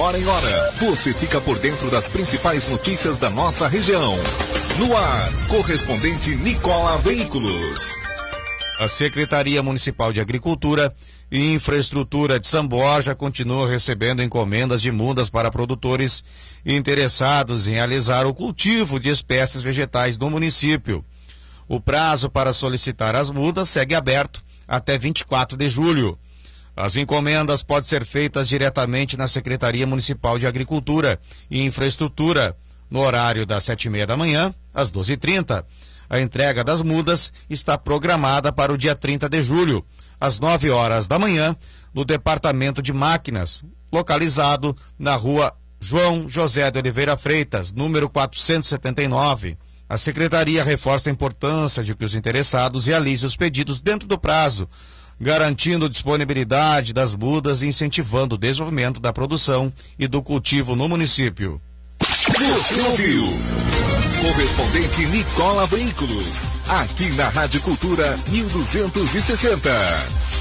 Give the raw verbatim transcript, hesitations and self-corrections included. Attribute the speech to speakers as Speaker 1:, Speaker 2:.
Speaker 1: hora em hora, você fica por dentro das principais notícias da nossa região. No ar, correspondente Nicola Veículos.
Speaker 2: A Secretaria Municipal de Agricultura e Infraestrutura de São Borja continua recebendo encomendas de mudas para produtores interessados em realizar o cultivo de espécies vegetais no município. O prazo para solicitar as mudas segue aberto até vinte e quatro de julho. As encomendas podem ser feitas diretamente na Secretaria Municipal de Agricultura e Infraestrutura, no horário das sete e meia da manhã às doze e trinta. A entrega das mudas está programada para o dia trinta de julho, às nove horas da manhã, no Departamento de Máquinas, localizado na rua João José de Oliveira Freitas, número quatrocentos e setenta e nove. A Secretaria reforça a importância de que os interessados realizem os pedidos dentro do prazo, garantindo disponibilidade das mudas e incentivando o desenvolvimento da produção e do cultivo no município.
Speaker 1: Você ouviu? Correspondente Nicola Veículos, aqui na Rádio Cultura mil duzentos e sessenta.